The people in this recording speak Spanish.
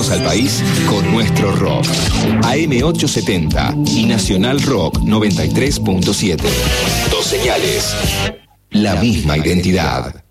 Conectamos al país con nuestro rock. AM870 y Nacional Rock 93.7. Dos señales. La misma identidad.